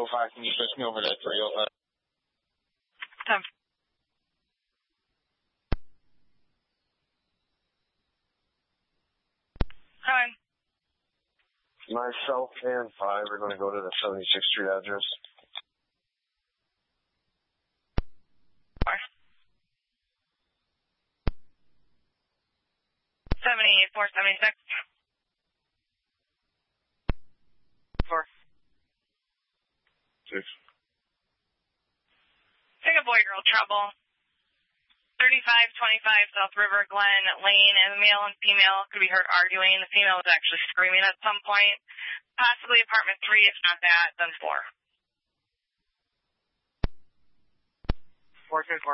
305, can you switch me over to 305? 10. Hi. Myself and 5 are going to go to the 76th Street address. 476. 4. 6. Take a boy-girl trouble. 3525 South River Glen Lane, and the male and female could be heard arguing. The female was actually screaming at some point. Possibly apartment 3, if not that, then 4. 4, 2, 4.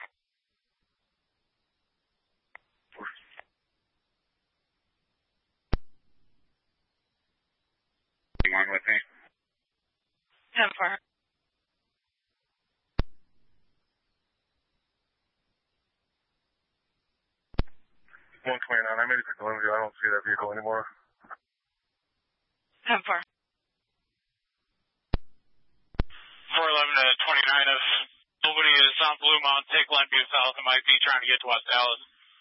You on with me? 10 4. One clear on. I made it to Glenview. I don't see that vehicle anymore. 10 4. 411 to 29. If nobody is on Blue Mountain, take Glenview South. It might be trying to get to West Dallas.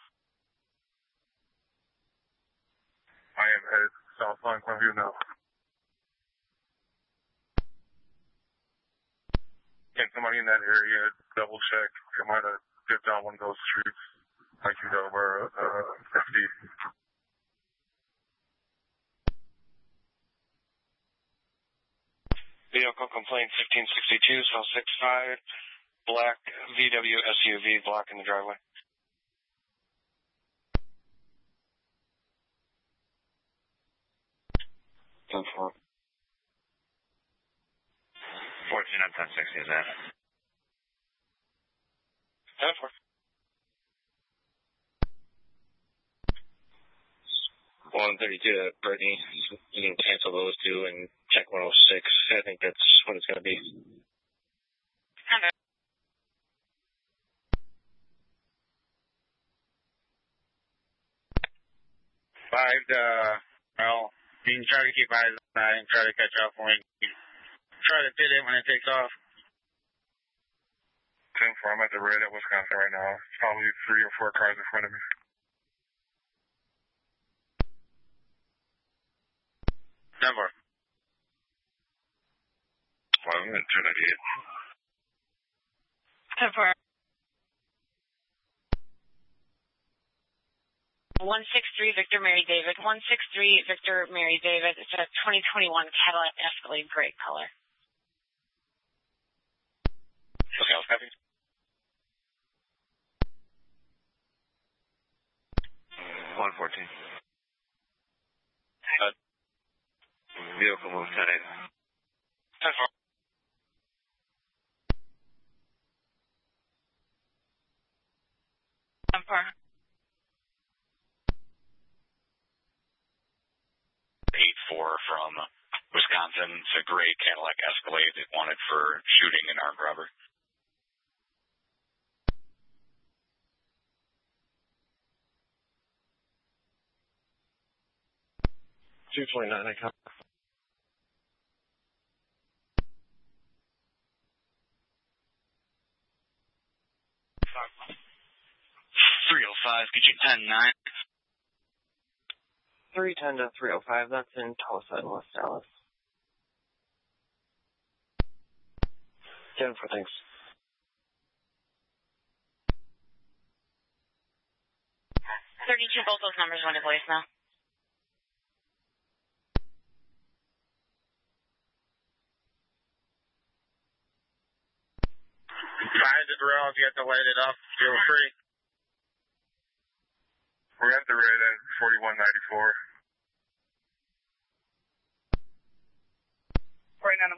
I am headed southbound Glenview now. Can somebody in that area double check? It might have dipped down one of those streets. Like you know, where FD. Vehicle complaint 1562, South 65, black VW SUV blocking the driveway. Ten 4. 14 on 1060 is that? 10 4. 132 to Brittany. You can cancel those two and check 106. I think that's what it's going to be. 100. 5 well, you can try to keep eyes on that and try to catch up when you try to fit it when it takes off. 10 4, I'm at the red at Wisconsin right now. It's probably 3 or 4 cars in front of me. 10 4. Well, I'm going to turn 10 4. 163 Victor Mary David. 163 Victor Mary David. It's a 2021 Cadillac Escalade gray color. Okay, I'll copy. 114. Vehicle move 10 8. 10 4. 10 4. 8-4 from Wisconsin. It's a gray Cadillac Escalade wanted for shooting an armed robber. $229, I come. 305, could you 10-9? 310 to 305, that's in Tulsa and West Dallas. 10 for thanks. 32, both those numbers went to voicemail. Behind the grill, if you have to light it up, feel free. We're at the red at 4194.